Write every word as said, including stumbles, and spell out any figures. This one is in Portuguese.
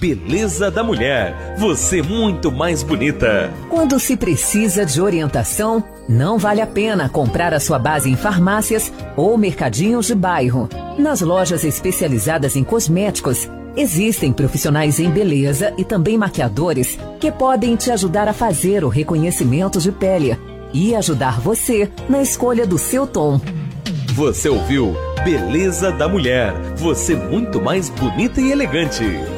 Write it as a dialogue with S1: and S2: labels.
S1: Beleza da Mulher, você muito mais bonita.
S2: Quando se precisa de orientação, não vale a pena comprar a sua base em farmácias ou mercadinhos de bairro. Nas lojas especializadas em cosméticos, existem profissionais em beleza e também maquiadores que podem te ajudar a fazer o reconhecimento de pele e ajudar você na escolha do seu tom.
S1: Você ouviu Beleza da Mulher, você muito mais bonita e elegante.